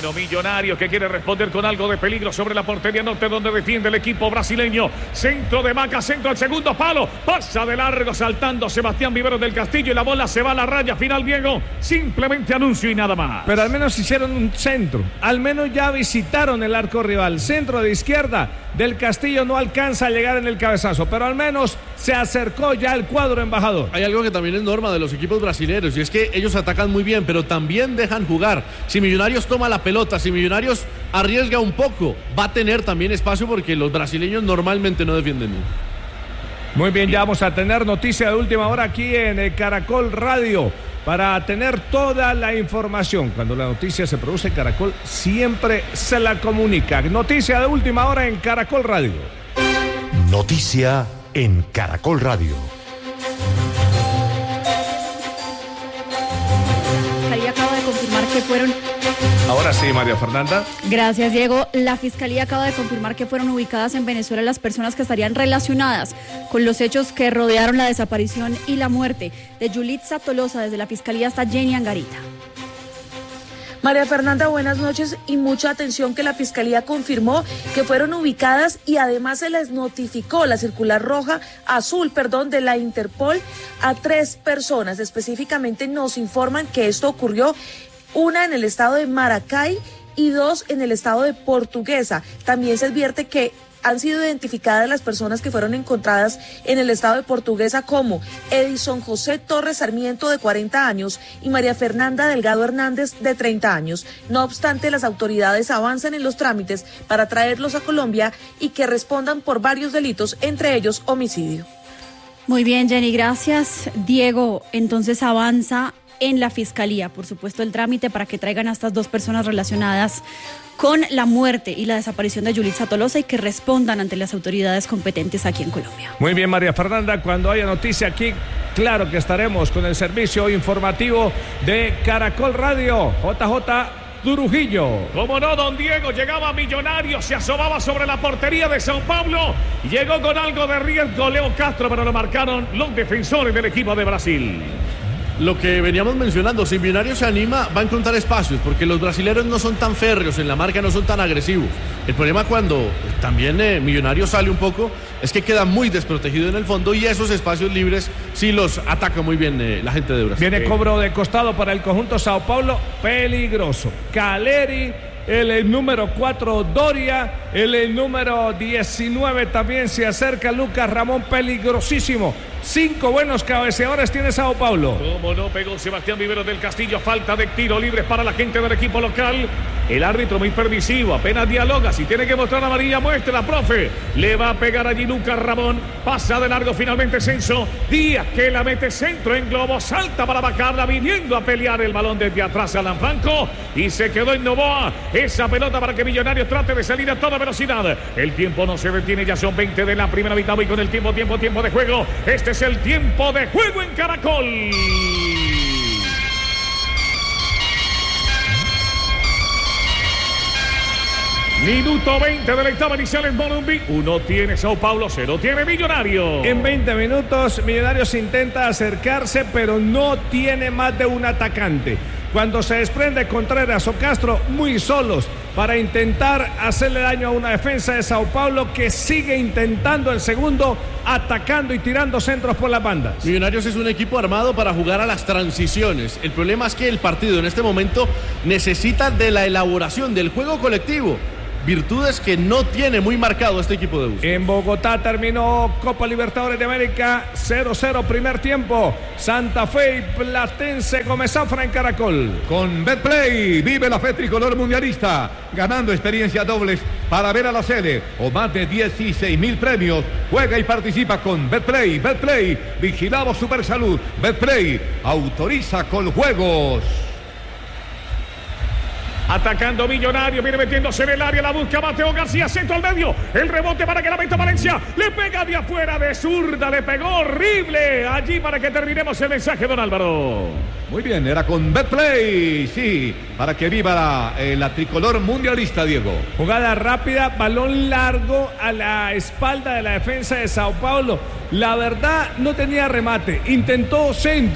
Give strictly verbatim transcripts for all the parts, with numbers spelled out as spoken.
Bueno, Millonarios que quiere responder con algo de peligro sobre la portería norte donde defiende el equipo brasileño. Centro de Maca, centro al segundo palo. Pasa de largo saltando Sebastián Viveros del Castillo y la bola se va a la raya final, Diego. Simplemente anuncio y nada más. Pero al menos hicieron un centro. Al menos ya visitaron el arco rival. Centro de izquierda. Del Castillo no alcanza a llegar en el cabezazo, pero al menos se acercó ya el cuadro embajador. Hay algo que también es norma de los equipos brasileños y es que ellos atacan muy bien, pero también dejan jugar. Si Millonarios toma la pelota, si Millonarios arriesga un poco, va a tener también espacio porque los brasileños normalmente no defienden bien. Muy bien, ya vamos a tener noticia de última hora aquí en el Caracol Radio. Para tener toda la información, cuando la noticia se produce, Caracol siempre se la comunica. Noticia de última hora en Caracol Radio. Noticia en Caracol Radio. Ahí acaba de confirmar que fueron... Ahora sí, María Fernanda. Gracias, Diego. La Fiscalía acaba de confirmar que fueron ubicadas en Venezuela las personas que estarían relacionadas con los hechos que rodearon la desaparición y la muerte de Yulitza Tolosa. Desde la Fiscalía está Jenny Angarita. María Fernanda, buenas noches y mucha atención que la Fiscalía confirmó que fueron ubicadas y además se les notificó la circular roja, azul, perdón, de la Interpol a tres personas. Específicamente nos informan que esto ocurrió una en el estado de Maracay y dos en el estado de Portuguesa. También se advierte que han sido identificadas las personas que fueron encontradas en el estado de Portuguesa como Edison José Torres Sarmiento, de cuarenta años, y María Fernanda Delgado Hernández, de treinta años. No obstante, las autoridades avanzan en los trámites para traerlos a Colombia y que respondan por varios delitos, entre ellos homicidio. Muy bien, Jenny, gracias. Diego, entonces avanza en la Fiscalía, por supuesto, el trámite para que traigan a estas dos personas relacionadas con la muerte y la desaparición de Yulitza Tolosa y que respondan ante las autoridades competentes aquí en Colombia. Muy bien, María Fernanda, cuando haya noticia aquí, claro que estaremos con el servicio informativo de Caracol Radio. J J Trujillo. Como no, don Diego, llegaba Millonario, se asomaba sobre la portería de Sao Paulo, llegó con algo de riesgo Leo Castro, pero lo marcaron los defensores del equipo de Brasil. Lo que veníamos mencionando, si Millonarios se anima, va a encontrar espacios, porque los brasileños no son tan férreos en la marca, no son tan agresivos. El problema cuando también eh, Millonarios sale un poco, es que queda muy desprotegido en el fondo y esos espacios libres sí los ataca muy bien eh, la gente de Brasil. Viene cobro de costado para el conjunto Sao Paulo, peligroso. Caleri, el, el número cuatro Doria, el, el número diecinueve también se acerca Lucas Ramón, peligrosísimo. Cinco buenos cabeceadores tiene Sao Paulo. Como no, pegó Sebastián Viveros del Castillo. Falta de tiro libre para la gente del equipo local. El árbitro muy permisivo, apenas dialoga. Si tiene que mostrar amarilla, muestra, profe. Le va a pegar allí Lucas Ramón. Pasa de largo finalmente Censo. Díaz que la mete centro en globo. Salta para bajarla, viniendo a pelear el balón desde atrás Alan Franco. Y se quedó en Novoa. Esa pelota para que Millonarios trate de salir a toda velocidad. El tiempo no se detiene, ya son veinte de la primera mitad. Y con el tiempo, tiempo, tiempo de juego. Este es el tiempo de juego en Caracol. Minuto veinte de la etapa inicial en Morumbi. Uno tiene Sao Paulo, cero tiene Millonarios. En veinte minutos, Millonarios intenta acercarse, pero no tiene más de un atacante. Cuando se desprende Contreras o Castro, muy solos para intentar hacerle daño a una defensa de Sao Paulo que sigue intentando el segundo, atacando y tirando centros por las bandas. Millonarios es un equipo armado para jugar a las transiciones. El problema es que el partido en este momento necesita de la elaboración del juego colectivo. Virtudes que no tiene muy marcado este equipo de Bus. En Bogotá terminó Copa Libertadores de América, cero cero primer tiempo. Santa Fe y Platense Gómez Zafra en Caracol. Con Betplay vive la fe tricolor mundialista, ganando experiencias dobles para ver a la sede o más de dieciséis mil premios. Juega y participa con Betplay. Betplay, vigilado Supersalud. Betplay, autoriza con juegos. Atacando Millonario, viene metiéndose en el área, la busca Mateo García, centro al medio, el rebote para que la meta Valencia, le pega de afuera de zurda, le pegó horrible, allí para que terminemos el mensaje, don Álvaro. Muy bien, era con Betplay, sí, para que viva la, eh, la tricolor mundialista, Diego. Jugada rápida, balón largo a la espalda de la defensa de Sao Paulo. La verdad, no tenía remate, intentó centro,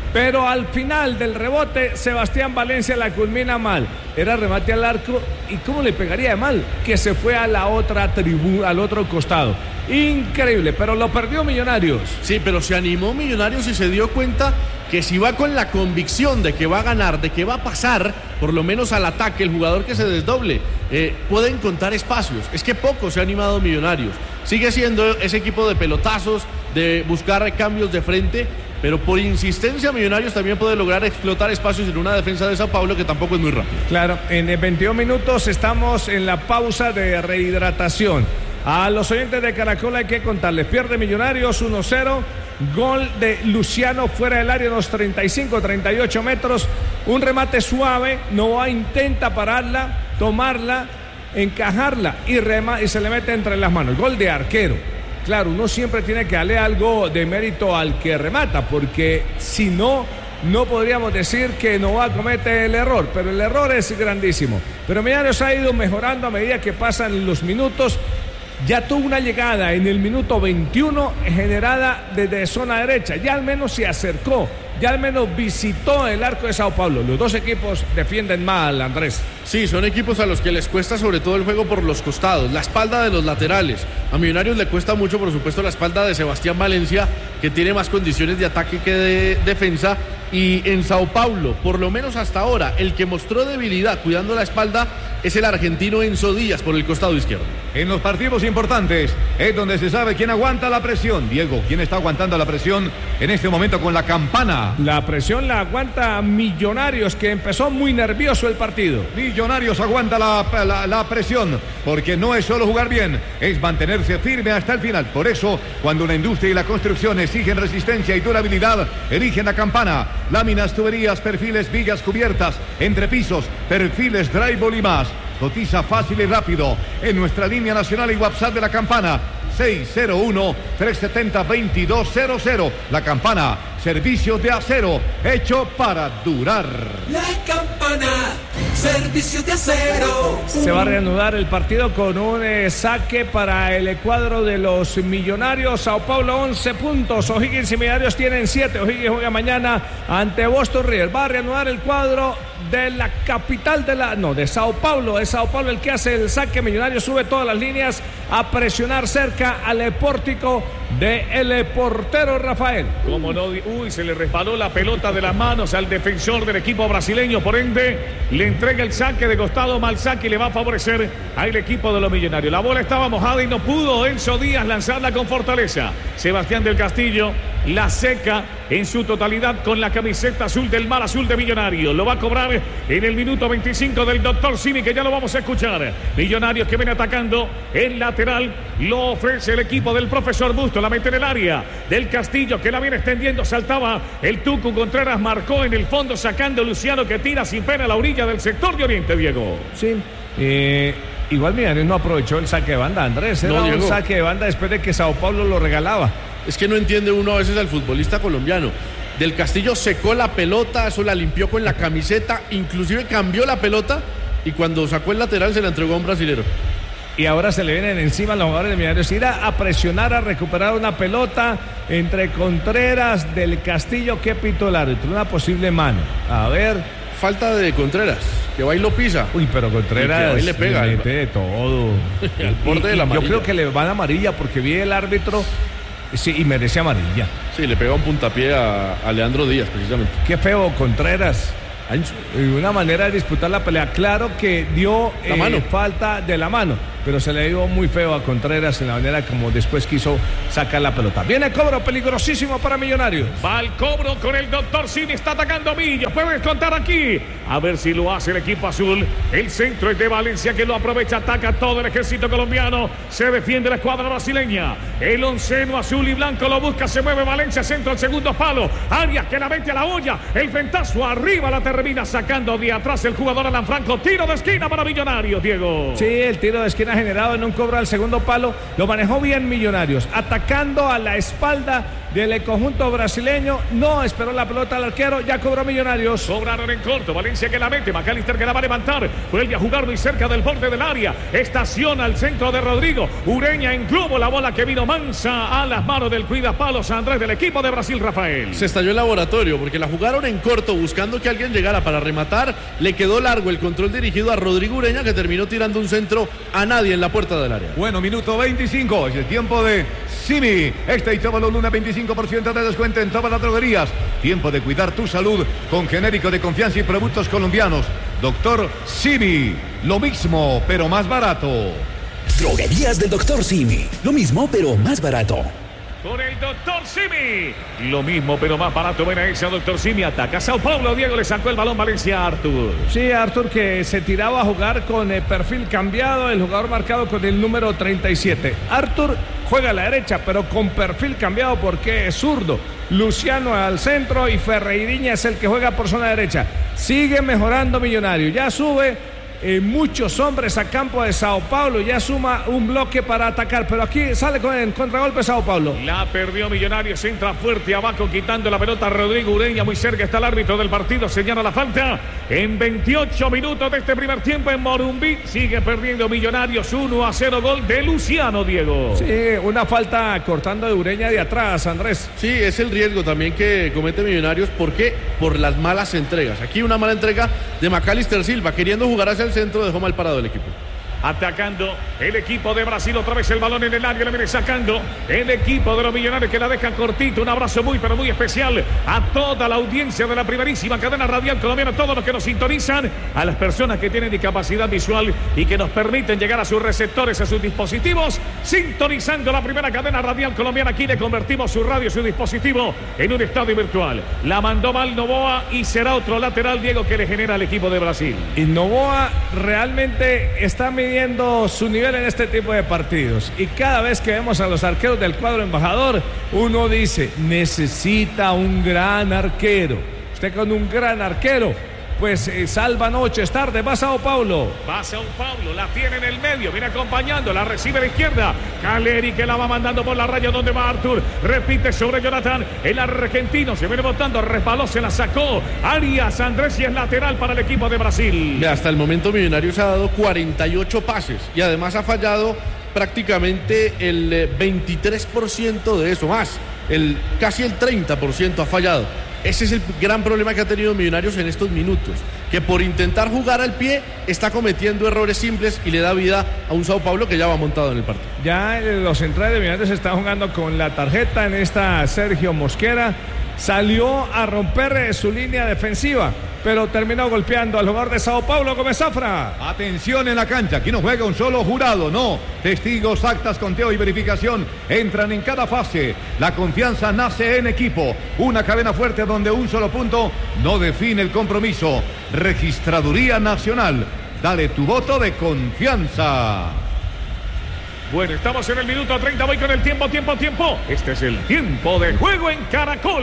pero al final del rebote Sebastián Valencia la culmina mal. Era remate al arco y cómo le pegaría de mal, que se fue a la otra tribuna, al otro costado. Increíble, pero lo perdió Millonarios. Sí, pero se animó Millonarios y se dio cuenta que si va con la convicción de que va a ganar, de que va a pasar por lo menos al ataque, el jugador que se desdoble, eh, puede encontrar espacios. Es que poco se ha animado Millonarios. Sigue siendo ese equipo de pelotazos, de buscar cambios de frente, pero por insistencia Millonarios también puede lograr explotar espacios en una defensa de Sao Paulo que tampoco es muy rápida. Claro, en veintidós minutos estamos en la pausa de rehidratación. A los oyentes de Caracol hay que contarles, pierde Millonarios uno cero, gol de Luciano fuera del área, unos treinta y cinco, treinta y ocho metros, un remate suave, Novoa intenta pararla, tomarla, encajarla y, rema, y se le mete entre las manos, gol de arquero. Claro, uno siempre tiene que darle algo de mérito al que remata, porque si no, no podríamos decir que Novoa comete el error, pero el error es grandísimo. Pero Millonarios ha ido mejorando a medida que pasan los minutos. Ya tuvo una llegada en el minuto veintiuno generada desde zona derecha, ya al menos se acercó, ya al menos visitó el arco de Sao Paulo. Los dos equipos defienden mal, Andrés. Sí, son equipos a los que les cuesta sobre todo el juego por los costados, la espalda de los laterales. A Millonarios le cuesta mucho, por supuesto, la espalda de Sebastián Valencia, que tiene más condiciones de ataque que de defensa. Y en Sao Paulo, por lo menos hasta ahora, el que mostró debilidad cuidando la espalda es el argentino Enzo Díaz por el costado izquierdo. En los partidos importantes es donde se sabe quién aguanta la presión. Diego, ¿quién está aguantando la presión en este momento con la campana? La presión la aguanta Millonarios, que empezó muy nervioso el partido. Millonarios aguanta la, la, la presión, porque no es solo jugar bien, es mantenerse firme hasta el final. Por eso, cuando la industria y la construcción exigen resistencia y durabilidad, eligen la campana. Láminas, tuberías, perfiles, vigas cubiertas, entrepisos, perfiles, drywall y más. Cotiza fácil y rápido en nuestra línea nacional y WhatsApp de la campana seis cero uno, tres siete cero, dos dos cero cero. La Campana, servicios de acero hecho para durar. La Campana, servicios de acero. Se va a reanudar el partido con un eh, saque para el cuadro de los Millonarios. Sao Paulo once puntos, O'Higgins y Millonarios tienen siete. O'Higgins juega mañana ante Boston River. Va a reanudar el cuadro de la capital de la... No, de Sao Paulo. Es Sao Paulo el que hace el saque. Millonarios sube todas las líneas a presionar cerca al pórtico de el portero Rafael. Como no, uy, se le resbaló la pelota de las manos al defensor del equipo brasileño, por ende le entrega el saque de costado, mal saque, y le va a favorecer al equipo de los Millonarios. La bola estaba mojada y no pudo Enzo Díaz lanzarla con fortaleza. Sebastián del Castillo la seca en su totalidad con la camiseta azul del mar azul de Millonarios. Lo va a cobrar en el minuto veinticinco del doctor Simi, que ya lo vamos a escuchar. Millonarios que viene atacando el lateral, lo ofrece el equipo del profesor Busto, la mete en el área del Castillo, que la viene extendiendo, saltaba el Tucu Contreras, marcó en el fondo sacando Luciano, que tira sin pena a la orilla del sector de Oriente, Diego. Sí, eh, igual Millonarios no aprovechó el saque de banda, Andrés, era no, un saque de banda después de que Sao Paulo lo regalaba. Es que no entiende uno a veces al futbolista colombiano. Del Castillo secó la pelota, eso la limpió con la camiseta, inclusive cambió la pelota y cuando sacó el lateral se la entregó a un brasilero. Y ahora se le vienen encima los jugadores de Millonarios. Ir a, a presionar, a recuperar una pelota entre Contreras, del Castillo. ¿Qué pitó el árbitro? Una posible mano. A ver. Falta de Contreras, que va y lo pisa. Uy, pero Contreras ahí le pega. Le mete de todo. El borde de la amarilla. Yo creo que le van a amarilla porque vi el árbitro. Sí, y merece amarilla. Sí, le pega un puntapié a, a Leandro Díaz, precisamente. Qué feo, Contreras. Una manera de disputar la pelea. Claro que dio la eh, mano. falta de la mano, pero se le dio muy feo a Contreras en la manera como después quiso sacar la pelota. Viene el cobro peligrosísimo para Millonarios. Va el cobro con el doctor Simi, está atacando Millo. Puedes contar aquí. A ver si lo hace el equipo azul. El centro es de Valencia, que lo aprovecha, ataca todo el ejército colombiano. Se defiende la escuadra brasileña. El onceno azul y blanco lo busca, se mueve Valencia, centro al segundo palo. Arias que la mete a la olla. El ventazo arriba la termina sacando de atrás el jugador Alan Franco. Tiro de esquina para Millonarios, Diego. Sí, el tiro de esquina generado en un cobro al segundo palo. Lo manejó bien Millonarios, atacando a la espalda del conjunto brasileño. No esperó la pelota al arquero, ya cobró Millonarios. Sobraron en corto, Valencia que la mete, McAllister que la va a levantar, vuelve a jugar muy cerca del borde del área, estaciona al centro de Rodrigo, Ureña en globo, la bola que vino mansa a las manos del cuidapalos Andrés del equipo de Brasil, Rafael. Se estalló el laboratorio porque la jugaron en corto buscando que alguien llegara para rematar, le quedó largo el control dirigido a Rodrigo Ureña que terminó tirando un centro a nadie en la puerta del área. Bueno, minuto veinticinco, es el tiempo de Simi. Este y Tómalo Luna, veinticinco por ciento de descuento en todas las droguerías. Tiempo de cuidar tu salud con genérico de confianza y productos colombianos. Doctor Simi, lo mismo pero más barato. Droguerías del Doctor Simi, lo mismo pero más barato. Con el Doctor Simi, lo mismo pero más barato. Buena esa, Doctor Simi, ataca Sao Paulo. Diego le sacó el balón Valencia a Artur. Sí, Artur que se tiraba a jugar con el perfil cambiado, el jugador marcado con el número treinta y siete. Artur juega a la derecha pero con perfil cambiado porque es zurdo. Luciano al centro y Ferreiriña es el que juega por zona derecha. Sigue mejorando Millonario, ya sube Eh, muchos hombres a campo de Sao Paulo, ya suma un bloque para atacar, pero aquí sale con el contragolpe Sao Paulo. La perdió Millonarios, entra fuerte abajo quitando la pelota Rodrigo Ureña, muy cerca está el árbitro del partido, señala la falta en veintiocho minutos de este primer tiempo en Morumbí. Sigue perdiendo Millonarios, uno a cero, gol de Luciano, Diego. Sí, una falta cortando de Ureña de atrás, Andrés. Sí, es el riesgo también que comete Millonarios, ¿por qué? Por las malas entregas. Aquí una mala entrega de McAllister Silva, queriendo jugar hacia el centro, dejó mal parado el equipo. Atacando el equipo de Brasil, otra vez el balón en el área, le viene sacando el equipo de los Millonarios que la deja cortito. Un abrazo muy pero muy especial a toda la audiencia de la primerísima cadena radial colombiana, a todos los que nos sintonizan, a las personas que tienen discapacidad visual y que nos permiten llegar a sus receptores, a sus dispositivos, sintonizando la primera cadena radial colombiana. Aquí le convertimos su radio, su dispositivo en un estadio virtual. La mandó mal Novoa y será otro lateral, Diego, que le genera al equipo de Brasil. Y Novoa realmente está midiendo su nivel en este tipo de partidos, y cada vez que vemos a los arqueros del cuadro embajador, uno dice, necesita un gran arquero. Usted con un gran arquero pues eh, salva noches, tarde, va Sao Paulo. Va Sao Paulo, la tiene en el medio, viene acompañando, la recibe a la izquierda. Caleri que la va mandando por la raya donde va Artur. Repite sobre Jonathan, el argentino se viene botando, resbaló, se la sacó. Arias Andrés y es lateral para el equipo de Brasil. Hasta el momento Millonarios ha dado cuarenta y ocho pases y además ha fallado prácticamente el veintitrés por ciento de eso, más, el, casi el treinta por ciento ha fallado. Ese es el gran problema que ha tenido Millonarios en estos minutos, que por intentar jugar al pie está cometiendo errores simples y le da vida a un Sao Paulo que ya va montado en el partido. Ya los centrales de Millonarios están jugando con la tarjeta en esta. Sergio Mosquera salió a romper su línea defensiva, pero terminó golpeando al jugador de Sao Paulo, Gómez Zafra. Atención en la cancha, aquí no juega un solo jurado, no. Testigos, actas, conteo y verificación entran en cada fase. La confianza nace en equipo. Una cadena fuerte donde un solo punto no define el compromiso. Registraduría Nacional. Dale tu voto de confianza. Bueno, estamos en el minuto treinta, voy con el tiempo, tiempo, tiempo. Este es el tiempo de juego en Caracol.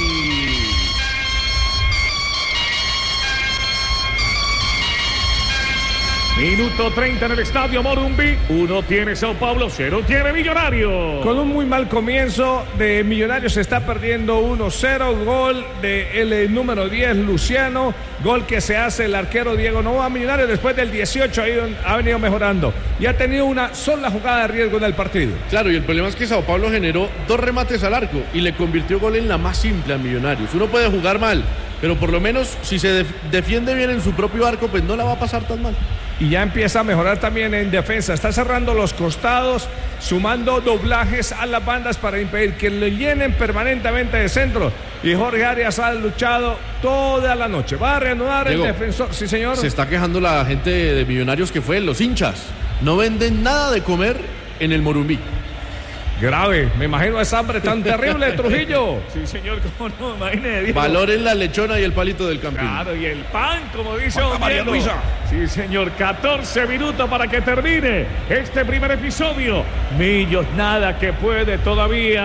Minuto treinta en el estadio Morumbí. Uno tiene Sao Paulo, cero tiene Millonarios. Con un muy mal comienzo de Millonarios se está perdiendo uno cero. Gol del de número diez, Luciano. Gol que se hace el arquero Diego Novoa. Millonarios después del dieciocho ha venido mejorando y ha tenido una sola jugada de riesgo en el partido. Claro, y el problema es que Sao Paulo generó dos remates al arco y le convirtió gol en la más simple a Millonarios. Uno puede jugar mal, pero por lo menos si se def- defiende bien en su propio arco, pues no la va a pasar tan mal. Y ya empieza a mejorar también en defensa. Está cerrando los costados, sumando doblajes a las bandas para impedir que le llenen permanentemente de centro. Y Jorge Arias ha luchado toda la noche. Va a reanudar Diego, el defensor. Sí, señor. Se está quejando la gente de Millonarios que fue, los hinchas. No venden nada de comer en el Morumbí. Grave, me imagino esa hambre tan terrible, Trujillo. Sí, señor, cómo no, imagínese. Valoren la lechona y el palito del Campín. Claro, y el pan, como dice don María Luisa. Sí, señor, catorce minutos para que termine este primer episodio. Millos nada que puede todavía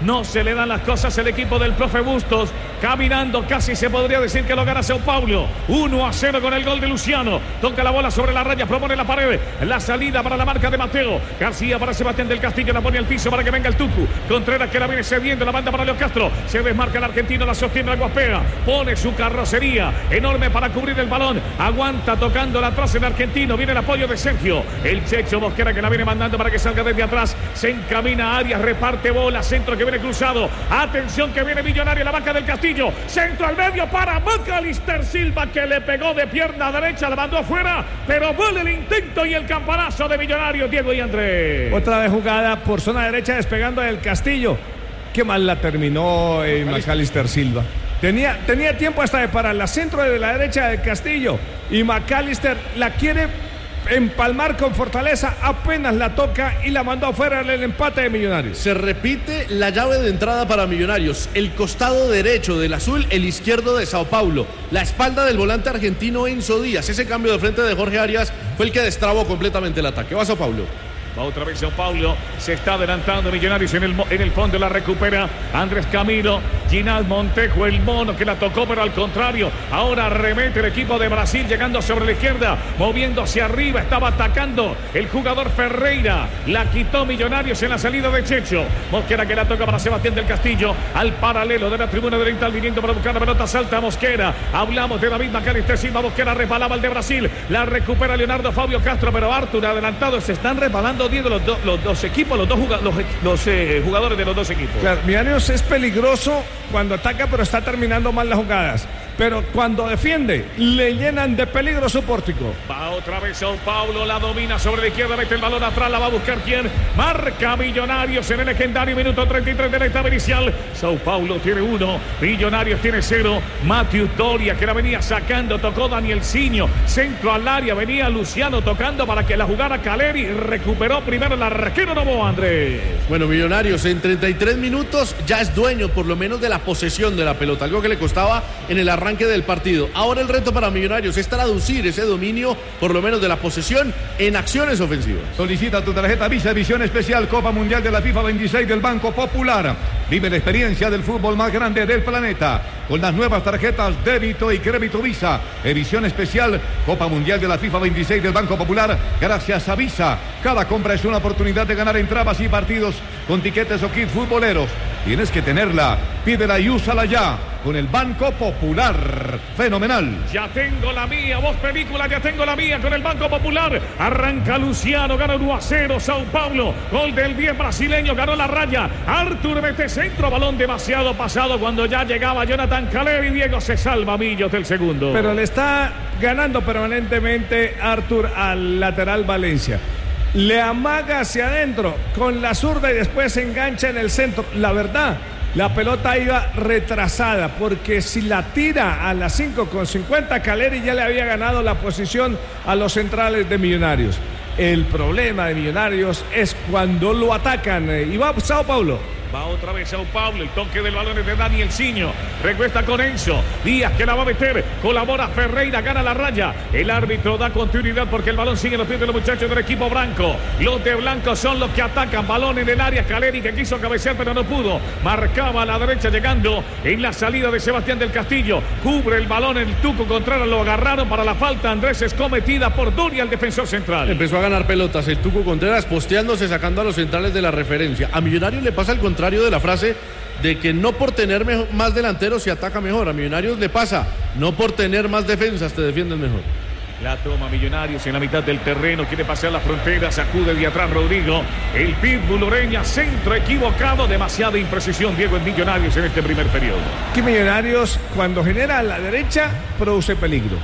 No se le dan las cosas el equipo del profe Bustos. Caminando casi se podría decir que lo gana Sao Paulo. uno a cero con el gol de Luciano. Toca la bola sobre la raya, propone la pared. La salida para la marca de Mateo. García para Sebastián del Castillo, la pone al piso para que venga el Tucu. Contreras que la viene cediendo, la banda para Leo Castro. Se desmarca el argentino, la sostiene la Guaspea. Pone su carrocería enorme para cubrir el balón. Aguanta tocando la atrás el argentino. Viene el apoyo de Sergio. El Checho Mosquera que la viene mandando para que salga desde atrás. Se encamina a Arias, reparte bola. Centro que viene cruzado. Atención que viene Millonario, la banca del Castillo. Centro al medio para Macalister Silva que le pegó de pierna derecha, la mandó afuera. Pero vuelve el intento y el campanazo de Millonario, Diego y Andrés. Otra vez jugada por zona derecha despegando del Castillo. Qué mal la terminó eh, Macalister Silva. Tenía, tenía tiempo hasta de pararla. Centro de la derecha del Castillo. Y Macalister la quiere empalmar con fortaleza, apenas la toca y la mandó afuera el empate de Millonarios. Se repite la llave de entrada para Millonarios. El costado derecho del azul, el izquierdo de Sao Paulo. La espalda del volante argentino Enzo Díaz. Ese cambio de frente de Jorge Arias fue el que destrabó completamente el ataque. Va Sao Paulo. Va otra vez Sao Paulo, se está adelantando Millonarios en el, en el fondo, la recupera Andrés Camilo, Ginás Montejo, el mono que la tocó, pero al contrario, ahora remete el equipo de Brasil llegando sobre la izquierda, moviéndose arriba, estaba atacando el jugador Ferreira, la quitó Millonarios en la salida de Checho, Mosquera que la toca para Sebastián del Castillo, al paralelo de la tribuna oriental viniendo para buscar la pelota, salta Mosquera, hablamos de David Macalister Silva, Mosquera resbalaba el de Brasil, la recupera Leonardo Fabio Castro, pero Artur adelantado, se están resbalando Diego, los, do, los dos equipos, los dos los, los eh, jugadores de los dos equipos. Claro, Millonarios es peligroso cuando ataca, pero está terminando mal las jugadas. Pero cuando defiende, le llenan de peligro su pórtico. Va otra vez Sao Paulo, la domina sobre la izquierda, mete el balón atrás, la va a buscar quién. Marca Millonarios en el legendario minuto treinta y tres de la etapa inicial. Sao Paulo tiene uno, Millonarios tiene cero. Matthew Doria que la venía sacando, tocó Daniel Ciño, centro al área, venía Luciano tocando para que la jugara Caleri, recuperó primero el arquero Novoa, Andrés. Bueno, Millonarios en treinta y tres minutos ya es dueño por lo menos de la posesión de la pelota, algo que le costaba en el arranque arranque del partido. Ahora el reto para Millonarios es traducir ese dominio, por lo menos de la posesión, en acciones ofensivas. Solicita tu tarjeta Visa Edición Especial Copa Mundial de la FIFA veintiséis del Banco Popular. Vive la experiencia del fútbol más grande del planeta con las nuevas tarjetas débito y crédito Visa. Edición Especial Copa Mundial de la FIFA veintiséis del Banco Popular gracias a Visa. Cada compra es una oportunidad de ganar entradas y partidos con tiquetes o kits futboleros. Tienes que tenerla, pídela y úsala ya con el Banco Popular. Fenomenal. Ya tengo la mía, voz película, ya tengo la mía con el Banco Popular. Arranca Luciano, gana uno a cero Sao Paulo. Gol del diez brasileño, ganó la raya. Artur mete centro, balón demasiado pasado cuando ya llegaba Jonathan Caleri y Diego se salva Millos del segundo. Pero le está ganando permanentemente Artur al lateral Valencia. Le amaga hacia adentro con la zurda y después se engancha en el centro. La verdad, la pelota iba retrasada porque si la tira a las cinco con cincuenta, Caleri ya le había ganado la posición a los centrales de Millonarios. El problema de Millonarios es cuando lo atacan. Y va Sao Paulo. Va otra vez Sao Paulo, el toque del balón es de Daniel Ciño, recuesta con Enzo Díaz que la va a meter, colabora Ferreira, gana la raya, el árbitro da continuidad porque el balón sigue en los pies de los muchachos del equipo blanco, los de blanco son los que atacan, balón en el área, Caleri que quiso cabecear pero no pudo, marcaba a la derecha llegando en la salida de Sebastián del Castillo, cubre el balón el Tuco Contreras, lo agarraron para la falta, Andrés es cometida por Doria, el defensor central. Empezó a ganar pelotas el Tuco Contreras posteándose, sacando a los centrales de la referencia. A Millonarios le pasa el contrario de la frase de que no por tener mejor, más delanteros se ataca mejor. A Millonarios le pasa, no por tener más defensas te defienden mejor. La toma Millonarios en la mitad del terreno, quiere pasar la frontera, sacude de atrás Rodrigo, el pitbull Ureña, centro equivocado, demasiada imprecisión Diego en Millonarios en este primer periodo. Que Millonarios cuando genera a la derecha produce peligro.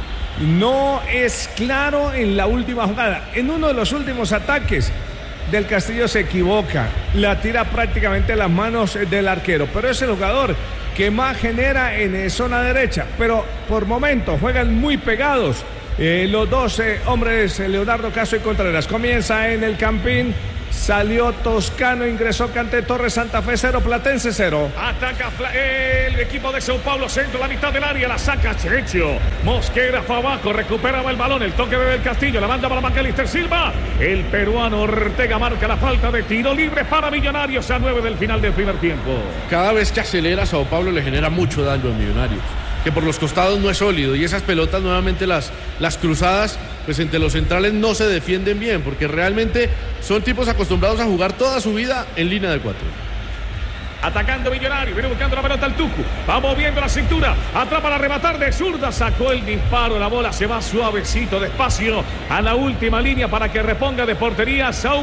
No es claro en la última jugada, en uno de los últimos ataques del Castillo se equivoca, la tira prácticamente a las manos del arquero, pero es el jugador que más genera en zona derecha, pero por momentos juegan muy pegados eh, los dos eh, hombres, Leonardo Castro y Contreras. Comienza en el Campín, Salió Toscano, ingresó Canté Torres, Santa Fe cero, Platense cero. Ataca el equipo de Sao Paulo, centro, la mitad del área, la saca Checho. Mosquera fue abajo, recuperaba el balón, el toque de Del Castillo, la manda para Macalister Silva. El peruano Ortega marca la falta de tiro libre para Millonarios a nueve del final del primer tiempo. Cada vez que acelera, Sao Paulo le genera mucho daño a Millonarios, que por los costados no es sólido, y esas pelotas nuevamente las, las cruzadas, pues entre los centrales no se defienden bien, porque realmente son tipos acostumbrados a jugar toda su vida en línea de cuatro. Atacando Millonario, viene buscando la pelota al Tucu, va moviendo la cintura, atrapa para rematar de zurda, sacó el disparo, la bola se va suavecito, despacio, a la última línea para que reponga de portería Sao